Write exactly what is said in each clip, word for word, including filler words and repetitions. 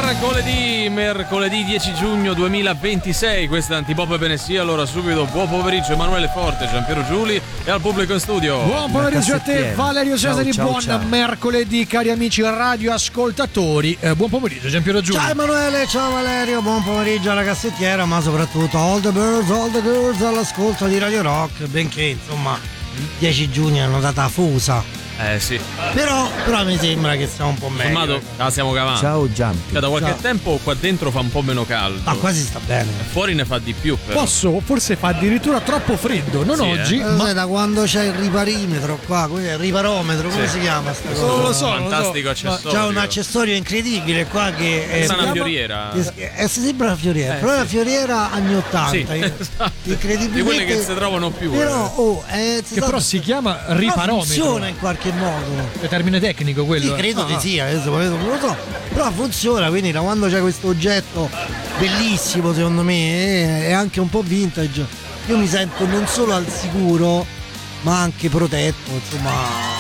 mercoledì, mercoledì dieci giugno duemilaventisei, questa è Antipop Benesì. Allora subito buon pomeriggio Emanuele Forte, Giampiero Giuli e al pubblico in studio. Buon pomeriggio a te Valerio Cesari, ciao, buon ciao. mercoledì cari amici radioascoltatori, eh, buon pomeriggio Giampiero Giuli. Ciao Emanuele, ciao Valerio, buon pomeriggio alla cassettiera, ma soprattutto all the birds, all the girls all'ascolto di Radio Rock, benché insomma il dieci giugno è una data fusa. Eh sì. Però, però mi sembra che sia un po' meglio. Sommato, la stiamo cavando. Ciao Giampi. Cioè, da qualche Ciao. tempo qua dentro fa un po' meno caldo. Ma quasi sta bene. Fuori ne fa di più però. Posso? Forse fa addirittura troppo freddo, non Sì, oggi, eh. Eh, ma sai, da quando c'è il riparimetro qua, il riparometro, come Sì. si chiama sta cosa? non lo so, non lo so. Fantastico Ma- accessorio. C'è un accessorio incredibile qua che è Sta una chiama- fioriera. Eh, eh, si sembra una fioriera, Eh, però è una sì. fioriera anni ottanta. Sì, eh, esatto. Incredibilmente. Di quelle che non si trovano più. Però, eh. oh, eh, che però si chiama riparometro. funziona in qualche modo. È termine tecnico quello. Sì, eh. credo Ah, di ah. sì, adesso non lo so. Però funziona, quindi da quando c'è questo oggetto bellissimo secondo me eh, è anche un po' vintage, io mi sento non solo al sicuro ma anche protetto, insomma.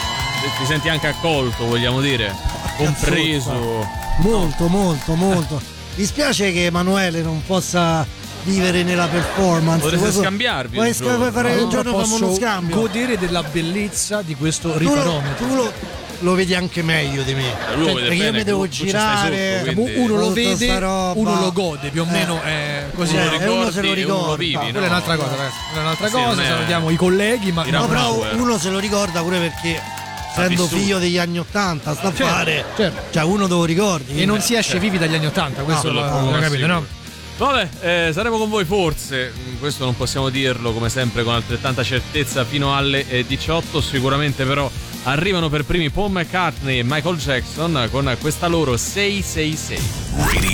Ti senti anche accolto, vogliamo dire. Compreso. Molto, molto, molto. Mi spiace che Emanuele non possa vivere nella performance. Potreste Vuoi- scambiarvi Vuoi, un sca- giorno. vuoi fare un Allora giorno facciamo uno posso scambio? godere della bellezza di questo Tu, lo, riparometro. tu lo, lo vedi anche meglio di me. Eh, lui lo vede Perché io bene, mi devo tu- tu ci stai girare. sotto, quindi- uno lo tutta vede, sta roba. uno lo gode, più o Eh. meno è così. Eh, Uno lo e uno se lo ricordi e uno lo ricorda. vivi, no? Quella è un'altra cosa, ragazzi. Quella è un'altra Sì, cosa. non è- Salutiamo i colleghi, ma Tira No, no, però Brauer. uno se lo ricorda pure perché essendo vissuto. figlio degli anni ottanta sta a Certo, fare, certo. cioè uno te lo ricordi e non si esce vivi dagli anni ottanta, questo No, lo, quello lo poco capite, ma no? Vabbè, eh, saremo con voi forse, mm, questo non possiamo dirlo come sempre con altrettanta certezza fino alle eh, diciotto, sicuramente però arrivano per primi Paul McCartney e Michael Jackson con questa loro sei sei sei.